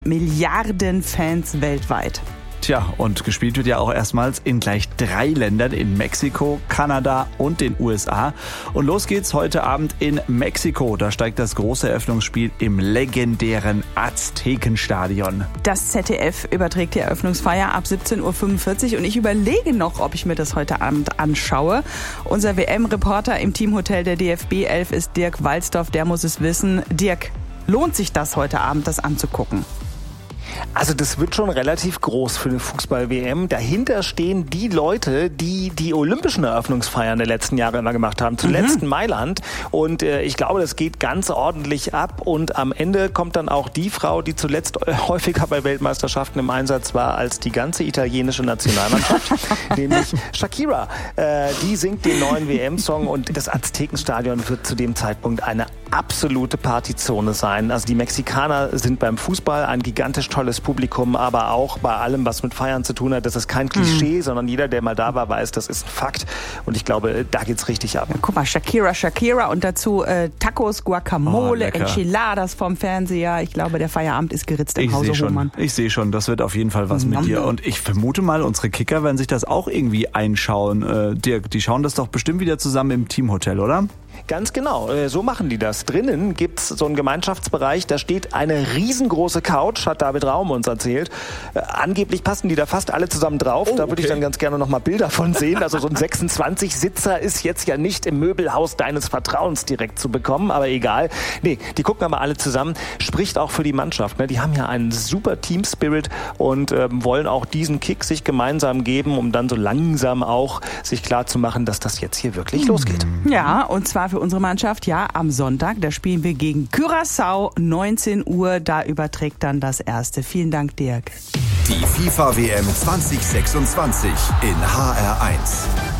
Milliarden Fans weltweit. Tja, und gespielt wird ja auch erstmals in gleich 3 Ländern, in Mexiko, Kanada und den USA. Und los geht's heute Abend in Mexiko. Da steigt das große Eröffnungsspiel im legendären Aztekenstadion. Das ZDF überträgt die Eröffnungsfeier ab 17:45 Uhr und ich überlege noch, ob ich mir das heute Abend anschaue. Unser WM-Reporter im Teamhotel der DFB 11 ist Dirk Walzdorf, der muss es wissen. Dirk, lohnt sich das heute Abend, das anzugucken? Also das wird schon relativ groß für eine Fußball-WM. Dahinter stehen die Leute, die die olympischen Eröffnungsfeiern der letzten Jahre immer gemacht haben. Zuletzt in Mailand. Und ich glaube, das geht ganz ordentlich ab. Und am Ende kommt dann auch die Frau, die zuletzt häufiger bei Weltmeisterschaften im Einsatz war als die ganze italienische Nationalmannschaft, nämlich Shakira. Die singt den neuen WM-Song und das Aztekenstadion wird zu dem Zeitpunkt eine absolute Partyzone sein. Also die Mexikaner sind beim Fußball ein gigantisch tolles Publikum, aber auch bei allem, was mit Feiern zu tun hat. Das ist kein Klischee, sondern jeder, der mal da war, weiß, das ist ein Fakt. Und ich glaube, da geht's richtig ab. Ja, guck mal, Shakira und dazu Tacos, Guacamole, Enchiladas vom Fernseher. Ich glaube, der Feierabend ist geritzt im Hause Hohmann. Ich sehe schon, das wird auf jeden Fall was mit dir. Und ich vermute mal, unsere Kicker werden sich das auch irgendwie einschauen. Dirk, die schauen das doch bestimmt wieder zusammen im Teamhotel, oder? Ganz genau, so machen die das. Drinnen gibt's so einen Gemeinschaftsbereich, da steht eine riesengroße Couch, hat David Raum uns erzählt. Angeblich passen die da fast alle zusammen drauf. Da würde ich dann ganz gerne noch mal Bilder von sehen. Also so ein 26-Sitzer ist jetzt ja nicht im Möbelhaus deines Vertrauens direkt zu bekommen, aber egal. Nee, die gucken aber alle zusammen. Spricht auch für die Mannschaft. Ne? Die haben ja einen super Team-Spirit und wollen auch diesen Kick sich gemeinsam geben, um dann so langsam auch sich klar zu machen, dass das jetzt hier wirklich losgeht. Ja, und zwar für unsere Mannschaft, ja, am Sonntag. Da spielen wir gegen Curaçao, 19 Uhr. Da überträgt dann das Erste. Vielen Dank, Dirk. Die FIFA-WM 2026 in HR1.